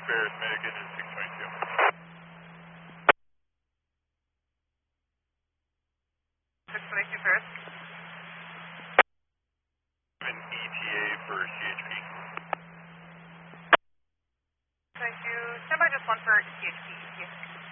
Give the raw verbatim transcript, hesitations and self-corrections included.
Ferris Medigan is six twenty-two. six twenty-two Ferris. An E T A for C H P. Thank you. Stand by just one for C H P.